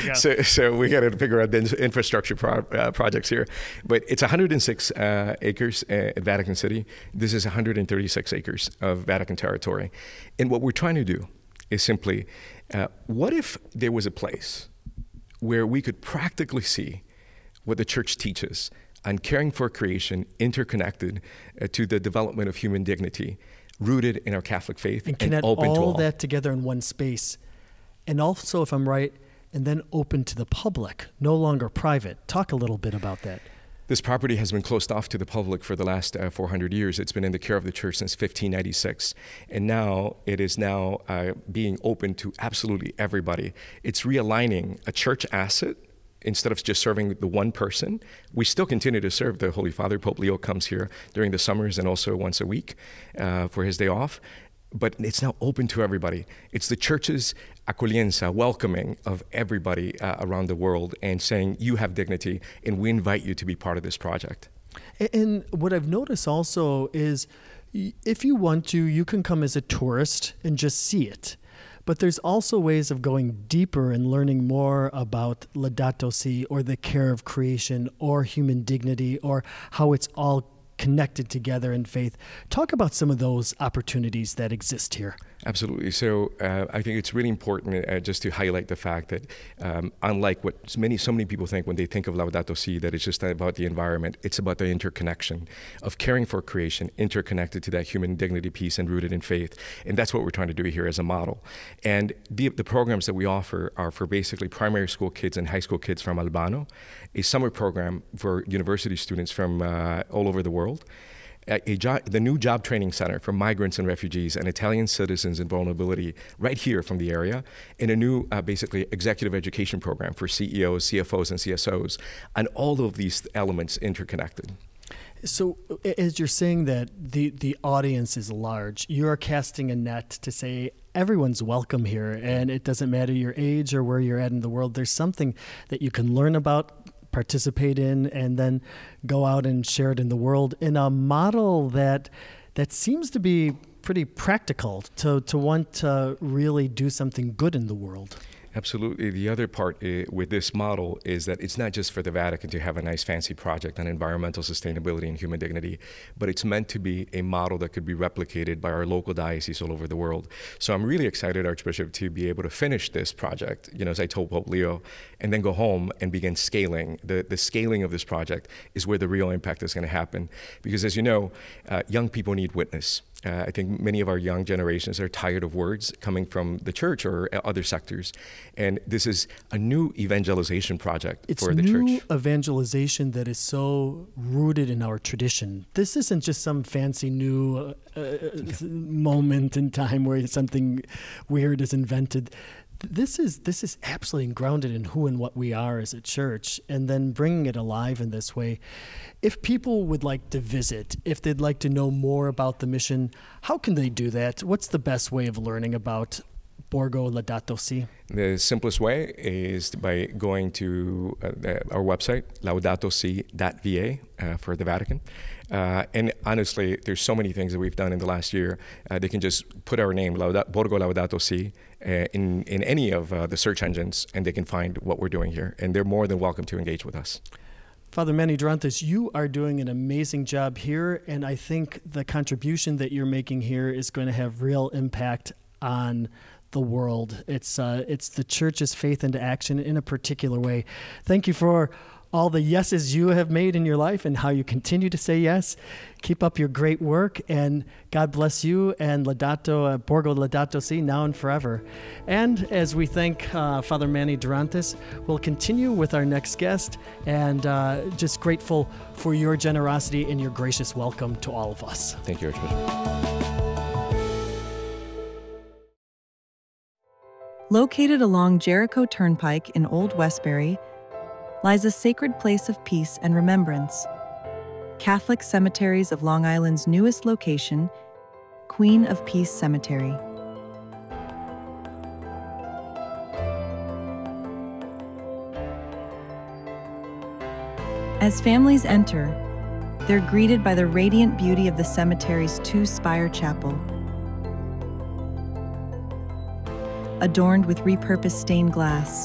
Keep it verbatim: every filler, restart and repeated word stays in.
go. So, so we got to figure out the infrastructure pro, uh, projects here. But it's one hundred six uh, acres at Vatican City. This is one hundred thirty-six acres of Vatican territory. And what we're trying to do is simply, uh, what if there was a place where we could practically see what the church teaches on caring for creation, interconnected uh, to the development of human dignity, rooted in our Catholic faith, and, and connect open all to all that together in one space. And also, if I'm right, and then open to the public, no longer private. Talk a little bit about that. This property has been closed off to the public for the last uh, four hundred years. It's been in the care of the church since fifteen ninety-six. And now it is now uh, being open to absolutely everybody. It's realigning a church asset. Instead of just serving the one person, we still continue to serve the Holy Father. Pope Leo comes here during the summers and also once a week uh, for his day off. But it's now open to everybody. It's the church's accoglienza, welcoming of everybody uh, around the world and saying, you have dignity, and we invite you to be part of this project. And what I've noticed also is if you want to, you can come as a tourist and just see it. But there's also ways of going deeper and learning more about Laudato Si, or the care of creation, or human dignity, or how it's all connected together in faith. Talk about some of those opportunities that exist here. Absolutely. So uh, I think it's really important uh, just to highlight the fact that um, unlike what many, so many people think when they think of Laudato Si, that it's just about the environment, it's about the interconnection of caring for creation, interconnected to that human dignity piece and rooted in faith. And that's what we're trying to do here as a model. And the, the programs that we offer are for basically primary school kids and high school kids from Albano, a summer program for university students from uh, all over the world, A, a job, the new job training center for migrants and refugees and Italian citizens in vulnerability right here from the area, and a new uh, basically executive education program for C E Os, C F Os, and C S Os, and all of these elements interconnected. So as you're saying that the, the audience is large, you're casting a net to say everyone's welcome here, and it doesn't matter your age or where you're at in the world. There's something that you can learn about, participate in, and then go out and share it in the world in a model that that seems to be pretty practical to, to want to really do something good in the world. Absolutely. The other part uh, with this model is that it's not just for the Vatican to have a nice fancy project on environmental sustainability and human dignity, but it's meant to be a model that could be replicated by our local dioceses all over the world. So I'm really excited, Archbishop, to be able to finish this project, you know, as I told Pope Leo, and then go home and begin scaling. The, the scaling of this project is where the real impact is going to happen. Because as you know, uh, young people need witness. Uh, I think many of our young generations are tired of words coming from the church or other sectors. And this is a new evangelization project it's for the church. It's new evangelization that is so rooted in our tradition. This isn't just some fancy new uh, moment in time where something weird is invented. This is this is absolutely grounded in who and what we are as a church, and then bringing it alive in this way. If people would like to visit, if they'd like to know more about the mission, how can they do that? What's the best way of learning about Borgo Laudato Si? The simplest way is by going to uh, the, our website, laudato si dot v a, uh, for the Vatican. Uh, and honestly, there's so many things that we've done in the last year. Uh, they can just put our name, Lauda- Borgo Laudato Si, uh, in, in any of uh, the search engines, and they can find what we're doing here. And they're more than welcome to engage with us. Father Manny Durantes, you are doing an amazing job here, and I think the contribution that you're making here is going to have real impact on the world. It's uh, it's the church's faith into action in a particular way. Thank you for all the yeses you have made in your life and how you continue to say yes. Keep up your great work, and God bless you and Laudato, uh, Borgo Laudato Si, now and forever. And as we thank uh, Father Manny Durantes, we'll continue with our next guest, and uh, just grateful for your generosity and your gracious welcome to all of us. Thank you, Archbishop. Located along Jericho Turnpike in Old Westbury lies a sacred place of peace and remembrance. Catholic Cemeteries of Long Island's newest location, Queen of Peace Cemetery. As families enter, they're greeted by the radiant beauty of the cemetery's two-spire chapel, adorned with repurposed stained glass.